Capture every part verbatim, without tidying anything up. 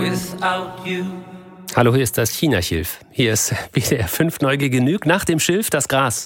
without you. Hallo, hier ist das China-Schilf. Hier ist W D R fünf neu genug. Nach dem Schilf das Gras.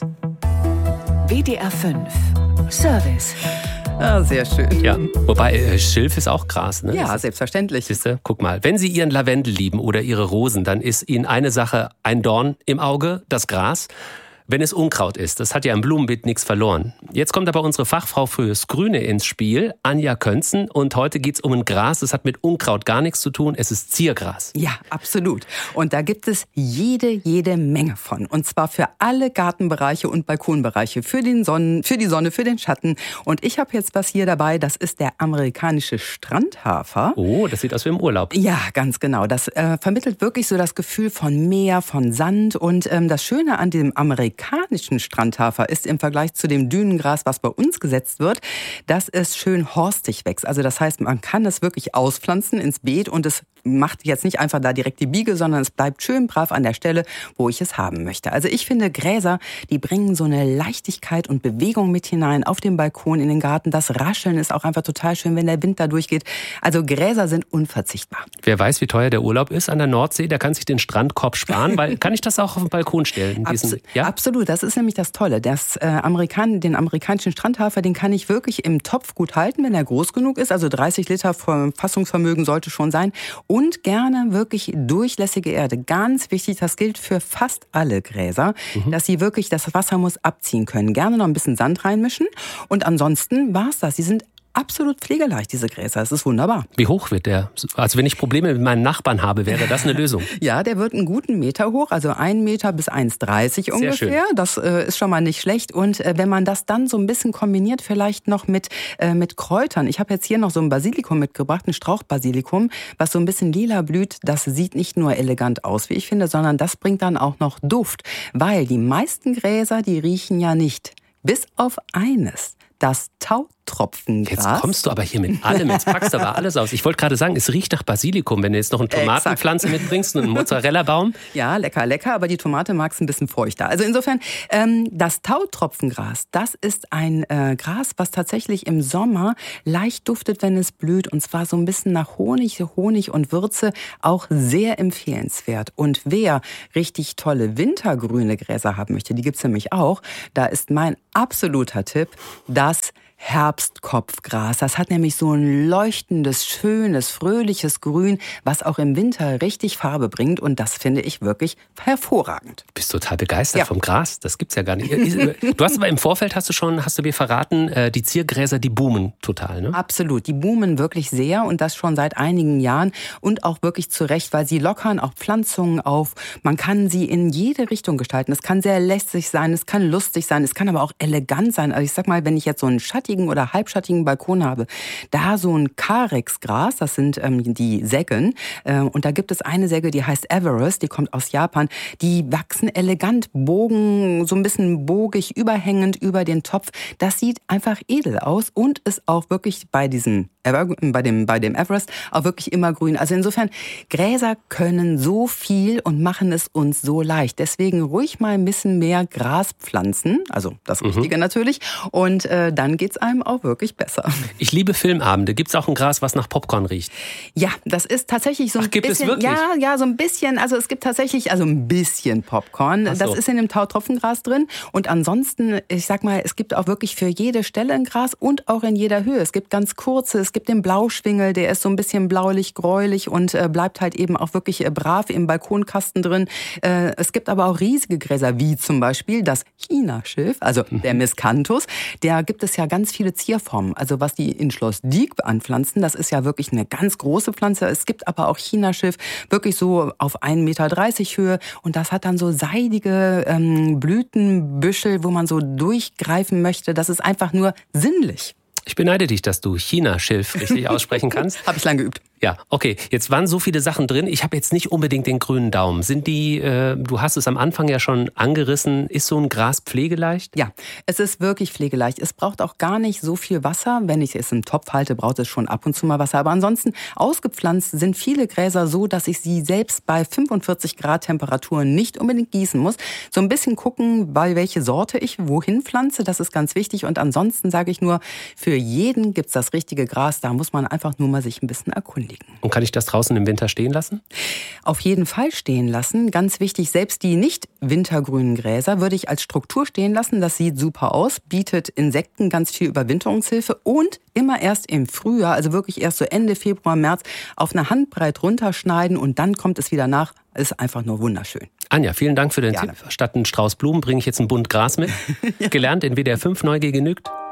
W D R fünf Service. Ah, sehr schön. Ja, wobei äh, Schilf ist auch Gras, ne? Ja, selbstverständlich. Siehste, guck mal, wenn Sie Ihren Lavendel lieben oder Ihre Rosen, dann ist Ihnen eine Sache ein Dorn im Auge, das Gras. Wenn es Unkraut ist, das hat ja im Blumenbeet nichts verloren. Jetzt kommt aber unsere Fachfrau fürs Grüne ins Spiel, Anja Könzen. Und heute geht's um ein Gras, das hat mit Unkraut gar nichts zu tun. Es ist Ziergras. Ja, absolut. Und da gibt es jede, jede Menge von. Und zwar für alle Gartenbereiche und Balkonbereiche. Für den Sonnen, für die Sonne, für den Schatten. Und ich habe jetzt was hier dabei, das ist der amerikanische Strandhafer. Oh, das sieht aus wie im Urlaub. Ja, ganz genau. Das äh, vermittelt wirklich so das Gefühl von Meer, von Sand. Und ähm, das Schöne an dem amerikanischen amerikanischen Strandhafer ist im Vergleich zu dem Dünengras, was bei uns gesetzt wird, dass es schön horstig wächst. Also das heißt, man kann es wirklich auspflanzen ins Beet und es macht jetzt nicht einfach da direkt die Biege, sondern es bleibt schön brav an der Stelle, wo ich es haben möchte. Also ich finde, Gräser, die bringen so eine Leichtigkeit und Bewegung mit hinein auf dem Balkon, in den Garten. Das Rascheln ist auch einfach total schön, wenn der Wind da durchgeht. Also Gräser sind unverzichtbar. Wer weiß, wie teuer der Urlaub ist an der Nordsee, der kann sich den Strandkorb sparen, weil kann ich das auch auf den Balkon stellen? Diesen, Abs- ja? Absolut, das ist nämlich das Tolle. Das, äh, Amerikan- den amerikanischen Strandhafer, den kann ich wirklich im Topf gut halten, wenn er groß genug ist. Also dreißig Liter Fassungsvermögen sollte schon sein. Und gerne wirklich durchlässige Erde. Ganz wichtig, das gilt für fast alle Gräser, mhm. dass sie wirklich das Wasser muss abziehen können. Gerne noch ein bisschen Sand reinmischen. Und ansonsten war's das. Sie sind absolut pflegeleicht, diese Gräser. Es ist wunderbar. Wie hoch wird der? Also wenn ich Probleme mit meinem Nachbarn habe, wäre das eine Lösung? Ja, der wird einen guten Meter hoch, also ein Meter bis eins Komma dreißig ungefähr. Schön. Das äh, ist schon mal nicht schlecht. Und äh, wenn man das dann so ein bisschen kombiniert, vielleicht noch mit, äh, mit Kräutern. Ich habe jetzt hier noch so ein Basilikum mitgebracht, ein Strauchbasilikum, was so ein bisschen lila blüht. Das sieht nicht nur elegant aus, wie ich finde, sondern das bringt dann auch noch Duft. Weil die meisten Gräser, die riechen ja nicht. Bis auf eines. Das Tautropfengras. Jetzt kommst du aber hier mit allem, jetzt packst du aber alles aus. Ich wollte gerade sagen, es riecht nach Basilikum, wenn du jetzt noch eine Tomatenpflanze Exakt. mitbringst und einen Mozzarella-Baum. Ja, lecker, lecker, aber die Tomate mag es ein bisschen feuchter. Also insofern, ähm, das Tautropfengras, das ist ein äh, Gras, was tatsächlich im Sommer leicht duftet, wenn es blüht. Und zwar so ein bisschen nach Honig, Honig und Würze, auch sehr empfehlenswert. Und wer richtig tolle wintergrüne Gräser haben möchte, die gibt's nämlich auch, da ist mein absoluter Tipp, das Herbstkopfgras. Das hat nämlich so ein leuchtendes, schönes, fröhliches Grün, was auch im Winter richtig Farbe bringt. Und das finde ich wirklich hervorragend. Du bist total begeistert ja. vom Gras. Das gibt's ja gar nicht. Du hast aber im Vorfeld, hast du schon, hast du mir verraten, die Ziergräser, die boomen total, ne? Absolut. Die boomen wirklich sehr und das schon seit einigen Jahren und auch wirklich zu Recht, weil sie lockern auch Pflanzungen auf. Man kann sie in jede Richtung gestalten. Es kann sehr lässig sein, es kann lustig sein, es kann aber auch elegant sein. Also ich sag mal, wenn ich jetzt so einen schattigen oder halbschattigen Balkon habe, da so ein Carex-Gras, das sind ähm, die Säggen, äh, und da gibt es eine Säge, die heißt Everest, die kommt aus Japan, die wachsen elegant, bogen, so ein bisschen bogig, überhängend über den Topf. Das sieht einfach edel aus und ist auch wirklich bei diesem Ever, bei dem, bei dem Everest auch wirklich immer grün. Also insofern, Gräser können so viel und machen es uns so leicht. Deswegen ruhig mal ein bisschen mehr Gras pflanzen, also das Richtige mhm. natürlich, und äh, dann geht's einem auch wirklich besser. Ich liebe Filmabende. Gibt's auch ein Gras, was nach Popcorn riecht? Ja, das ist tatsächlich so ein Ach, gibt bisschen. Es wirklich? Ja, ja, so ein bisschen. Also es gibt tatsächlich, also ein bisschen Popcorn. Ach so. Das ist in dem Tautropfengras drin. Und ansonsten, ich sag mal, es gibt auch wirklich für jede Stelle ein Gras und auch in jeder Höhe. Es gibt ganz kurze, es gibt den Blauschwingel, der ist so ein bisschen blaulich, gräulich und äh, bleibt halt eben auch wirklich äh, brav im Balkonkasten drin. Äh, es gibt aber auch riesige Gräser, wie zum Beispiel das China-Schilf, also der Miscanthus. Der gibt es ja ganz viele Zierformen. Also was die in Schloss Diek anpflanzen, das ist ja wirklich eine ganz große Pflanze. Es gibt aber auch China-Schilf, wirklich so auf ein Meter dreißig Höhe. Und das hat dann so seidige ähm, Blütenbüschel, wo man so durchgreifen möchte. Das ist einfach nur sinnlich. Ich beneide dich, dass du China-Schilf richtig aussprechen kannst. Habe ich lange geübt. Ja, okay. Jetzt waren so viele Sachen drin. Ich habe jetzt nicht unbedingt den grünen Daumen. Sind die, äh, du hast es am Anfang ja schon angerissen, ist so ein Gras pflegeleicht? Ja, es ist wirklich pflegeleicht. Es braucht auch gar nicht so viel Wasser. Wenn ich es im Topf halte, braucht es schon ab und zu mal Wasser. Aber ansonsten ausgepflanzt sind viele Gräser so, dass ich sie selbst bei fünfundvierzig Grad Temperatur nicht unbedingt gießen muss. So ein bisschen gucken, bei welche Sorte ich wohin pflanze. Das ist ganz wichtig. Und ansonsten sage ich nur, für jeden gibt's das richtige Gras. Da muss man einfach nur mal sich ein bisschen erkundigen. kündigen. Und kann ich das draußen im Winter stehen lassen? Auf jeden Fall stehen lassen. Ganz wichtig, selbst die nicht wintergrünen Gräser würde ich als Struktur stehen lassen. Das sieht super aus, bietet Insekten ganz viel Überwinterungshilfe und immer erst im Frühjahr, also wirklich erst so Ende Februar, März, auf eine Handbreit runterschneiden und dann kommt es wieder nach. Ist einfach nur wunderschön. Anja, vielen Dank für den Gerne. Tipp. Statt einen Strauß Blumen bringe ich jetzt einen Bund Gras mit. Ja. Gelernt in W D R fünf, Neugier genügt.